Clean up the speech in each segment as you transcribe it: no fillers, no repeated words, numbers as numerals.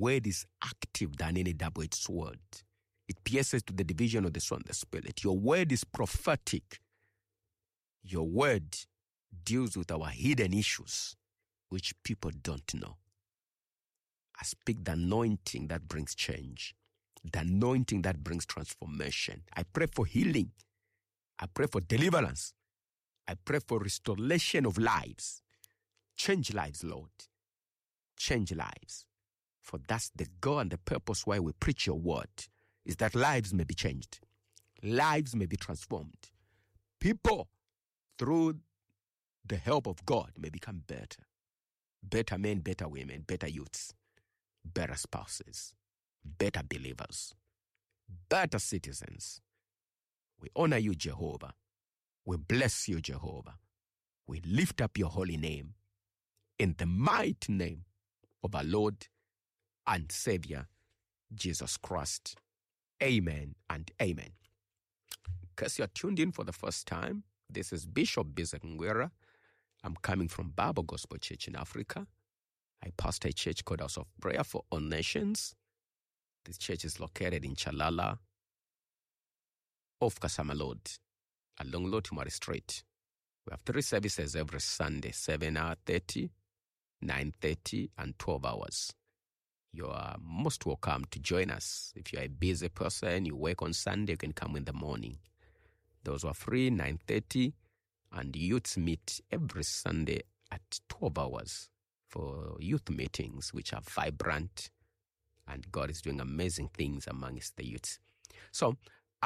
word is active than any double-edged sword. It pierces to the division of the soul and the spirit. Your word is prophetic. Your word deals with our hidden issues, which people don't know. I speak the anointing that brings change, the anointing that brings transformation. I pray for healing. I pray for deliverance. I pray for restoration of lives. Change lives, Lord. Change lives. For that's the goal and the purpose why we preach your word, is that lives may be changed. Lives may be transformed. People, through the help of God, may become better. Better men, better women, better youths, better spouses, better believers, better citizens. We honor you, Jehovah. We bless you, Jehovah. We lift up your holy name in the mighty name of our Lord and Savior, Jesus Christ. Amen and amen. In case you're tuned in for the first time, this is Bishop Isaac Ngwera. I'm coming from Bible Gospel Church in Africa. I pastor a church called House of Prayer for All Nations. This church is located in Chalala, off Kasamalod, along Lotumari Street. We have 3 services every Sunday, 7:30, 9:30, and 12 hours. You are most welcome to join us. If you're a busy person, you work on Sunday, you can come in the morning. Those who are free, 9:30, and youths meet every Sunday at 12 hours for youth meetings, which are vibrant, and God is doing amazing things amongst the youths. So I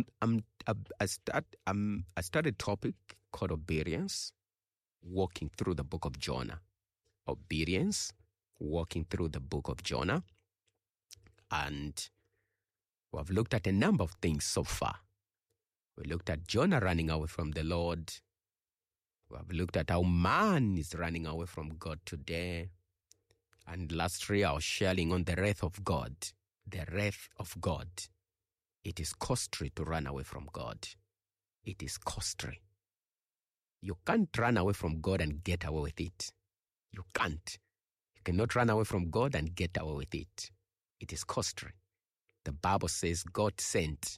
started a topic called obedience, walking through the book of Jonah. Obedience, walking through the book of Jonah. And we have looked at a number of things so far. We looked at Jonah running away from the Lord. We have looked at how man is running away from God today. And lastly, I was sharing on the wrath of God. The wrath of God. It is costly to run away from God. It is costly. You can't run away from God and get away with it. You can't. You cannot run away from God and get away with it. It is costly. The Bible says God sent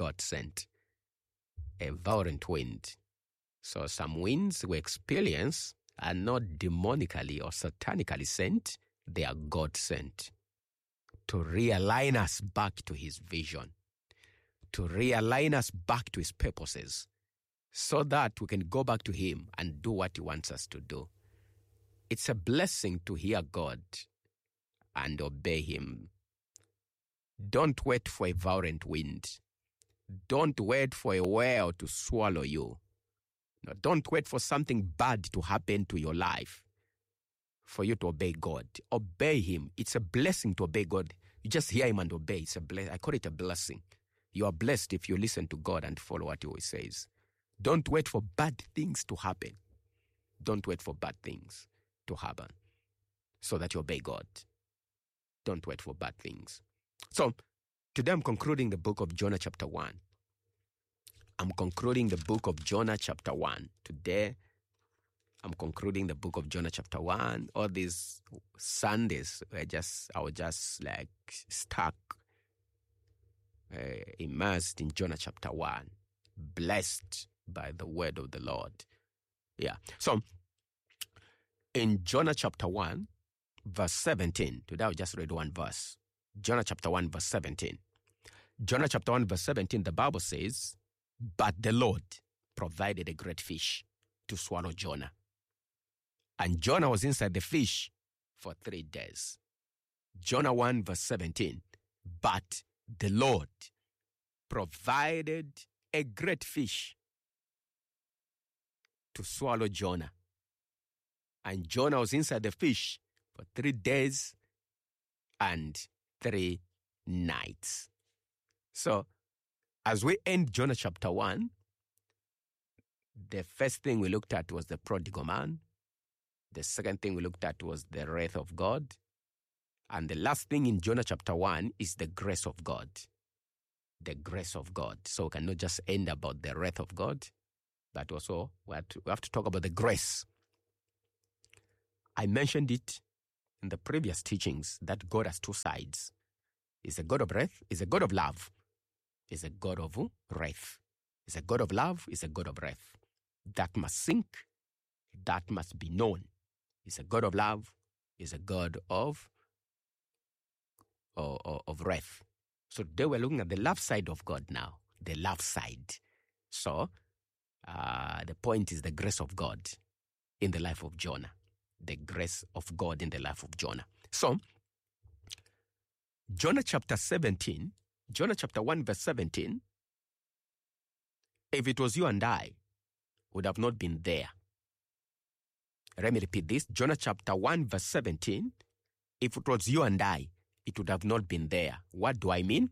a violent wind. So some winds we experience are not demonically or satanically sent. They are God sent to realign us back to his vision, to realign us back to his purposes, so that we can go back to him and do what he wants us to do. It's a blessing to hear God and obey him. Don't wait for a violent wind. Don't wait for a whale to swallow you. No, don't wait for something bad to happen to your life for you to obey God. Obey him. It's a blessing to obey God. You just hear him and obey. It's a I call it a blessing. You are blessed if you listen to God and follow what he always says. Don't wait for bad things to happen. Don't wait for bad things to happen so that you obey God. Don't wait for bad things. So, today I'm concluding the book of Jonah chapter 1. I'm concluding the book of Jonah chapter 1. Today, I'm concluding the book of Jonah chapter 1. All these Sundays, I was just like stuck, immersed in Jonah chapter 1. Blessed by the word of the Lord. Yeah. So, in Jonah chapter 1, verse 17, today I just read one verse. Jonah chapter 1, verse 17. Jonah chapter 1, verse 17, the Bible says, "But the Lord provided a great fish to swallow Jonah. And Jonah was inside the fish for 3 days." Jonah 1, verse 17, "But the Lord provided a great fish to swallow Jonah. And Jonah was inside the fish for 3 days and 3 nights." So, as we end Jonah chapter 1, the first thing we looked at was the prodigal man. The second thing we looked at was the wrath of God. And the last thing in Jonah chapter 1 is the grace of God. The grace of God. So we cannot just end about the wrath of God, but also we have to talk about the grace. I mentioned it in the previous teachings that God has two sides. He's a God of wrath, he's a God of love, he's a God of wrath. He's a God of love, he's a God of wrath. That must sink, that must be known. He's a God of love, he's a God of wrath. So they were looking at the love side of God now, the love side. So the point is the grace of God in the life of Jonah. The grace of God in the life of Jonah. So, Jonah chapter 17, Jonah chapter 1 verse 17, if it was you and I, would have not been there. Let me repeat this. Jonah chapter 1 verse 17, if it was you and I, it would have not been there. What do I mean?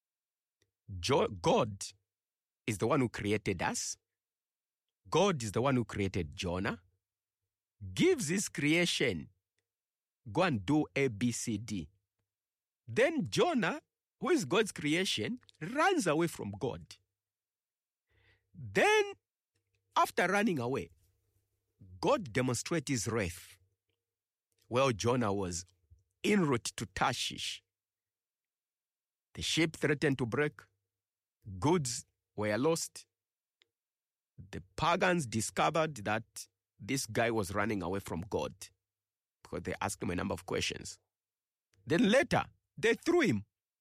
God is the one who created us. God is the one who created Jonah. Gives his creation, go and do A, B, C, D. Then Jonah, who is God's creation, runs away from God. Then, after running away, God demonstrates his wrath. Well, Jonah was en route to Tarshish. The ship threatened to break. Goods were lost. The pagans discovered that this guy was running away from God because they asked him a number of questions. Then later, they threw him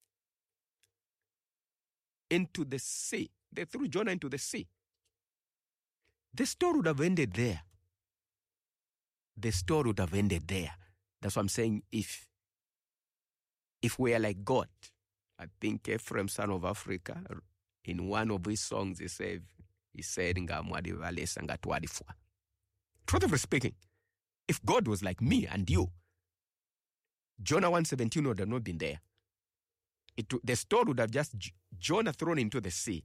into the sea. They threw Jonah into the sea. The story would have ended there. The story would have ended there. That's what I'm saying. If we are like God, I think Ephraim, son of Africa, in one of his songs, he said, truthfully speaking, if God was like me and you, Jonah 1:17 would have not been there. The story would have just Jonah thrown into the sea.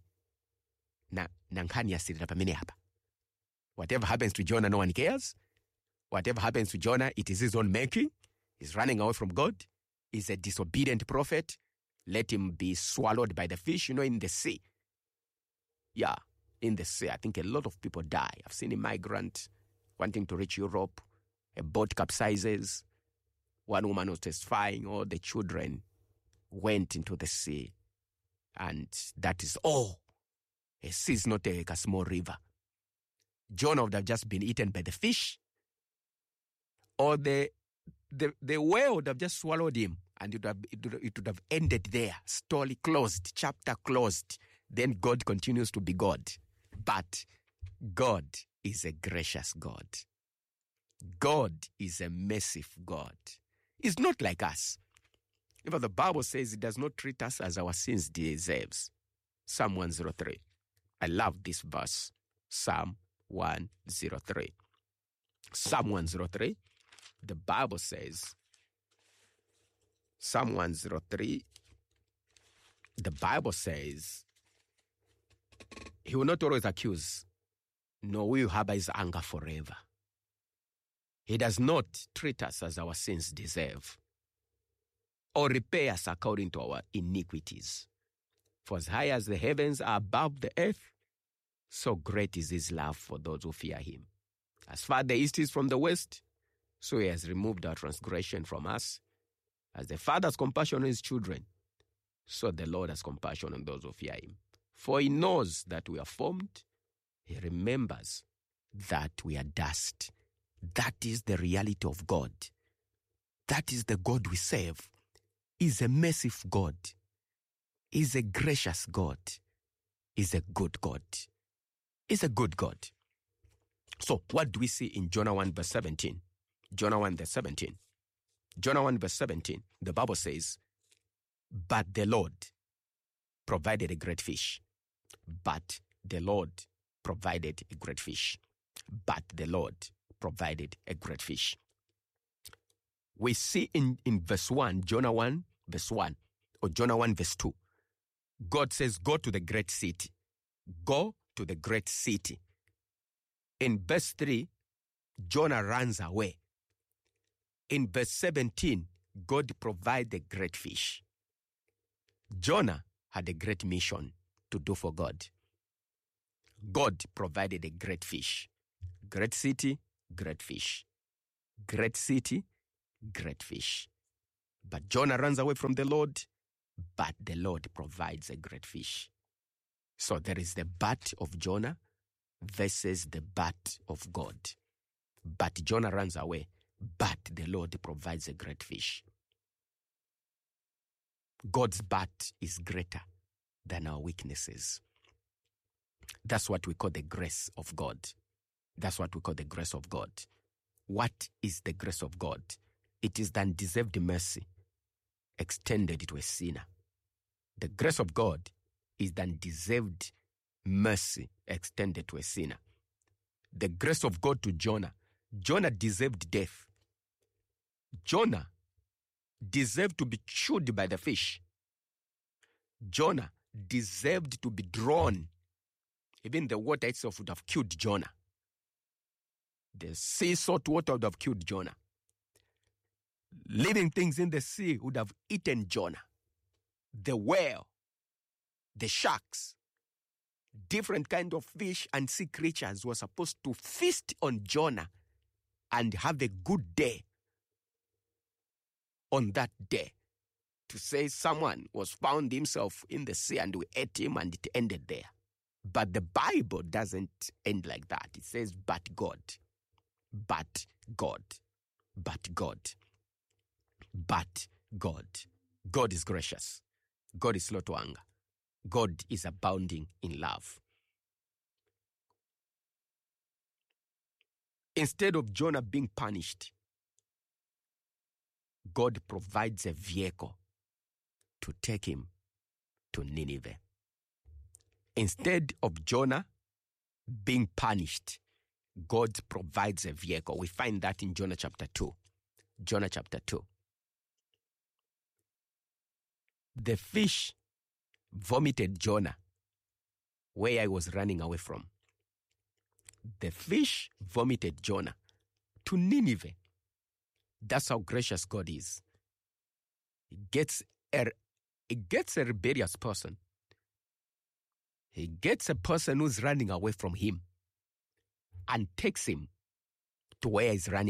Whatever happens to Jonah, no one cares. Whatever happens to Jonah, it is his own making. He's running away from God. He's a disobedient prophet. Let him be swallowed by the fish, in the sea. Yeah, in the sea. I think a lot of people die. I've seen a migrant wanting to reach Europe. A boat capsizes. One woman was testifying, all the children went into the sea. And that is all. A sea is not like a small river. Jonah would have just been eaten by the fish. Or the whale would have just swallowed him. And it would have ended there. Story closed. Chapter closed. Then God continues to be God. But God is a gracious God. God is a merciful God. It's not like us. Even the Bible says it does not treat us as our sins deserves. Psalm 103. I love this verse. Psalm 103. Psalm 103. The Bible says, Psalm 103, the Bible says, he will not always accuse, nor will harbor his anger forever. He does not treat us as our sins deserve, or repay us according to our iniquities. For as high as the heavens are above the earth, so great is his love for those who fear him. As far the east is from the west, so he has removed our transgression from us. As the Father has compassion on his children, so the Lord has compassion on those who fear him. For he knows that we are formed. He remembers that we are dust. That is the reality of God. That is the God we serve. He's a merciful God. He's a gracious God. He's a good God. He's a good God. So what do we see in Jonah 1 verse 17? Jonah 1 verse 17. Jonah 1 verse 17, the Bible says, but the Lord provided a great fish. But the Lord provided a great fish. But the Lord provided a great fish. We see in verse 1, Jonah 1 verse 1, or Jonah 1 verse 2, God says, go to the great city. Go to the great city. In verse 3, Jonah runs away. In verse 17, God provides a great fish. Jonah had a great mission to do for God. God provided a great fish. Great city, great fish. Great city, great fish. But Jonah runs away from the Lord, but the Lord provides a great fish. So there is the but of Jonah versus the but of God. But Jonah runs away, but the Lord provides a great fish. God's but is greater than our weaknesses. That's what we call the grace of God. That's what we call the grace of God. What is the grace of God? It is the undeserved mercy extended to a sinner. The grace of God is the undeserved mercy extended to a sinner. The grace of God to Jonah. Jonah deserved death. Jonah deserved to be chewed by the fish. Jonah deserved to be drawn. Even the water itself would have killed Jonah. The sea salt water would have killed Jonah. Living things in the sea would have eaten Jonah. The whale, the sharks, different kind of fish and sea creatures were supposed to feast on Jonah and have a good day on that day. To say someone was found himself in the sea and we ate him and it ended there. But the Bible doesn't end like that. It says, but God, but God, but God, but God. God is gracious. God is slow to anger. God is abounding in love. Instead of Jonah being punished, God provides a vehicle to take him to Nineveh. Instead of Jonah being punished, God provides a vehicle. We find that in Jonah chapter 2. Jonah chapter 2. The fish vomited Jonah where I was running away from. The fish vomited Jonah to Nineveh. That's how gracious God is. He gets a rebellious person. He gets a person who's running away from him and takes him to where he's running